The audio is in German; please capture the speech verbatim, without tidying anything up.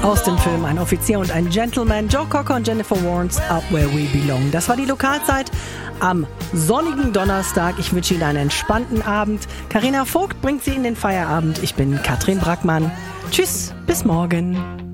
Aus dem Film Ein Offizier und ein Gentleman, Joe Cocker und Jennifer Warnes, Up Where We Belong. Das war die Lokalzeit am sonnigen Donnerstag. Ich wünsche Ihnen einen entspannten Abend. Carina Vogt bringt Sie in den Feierabend. Ich bin Katrin Brackmann. Tschüss, bis morgen.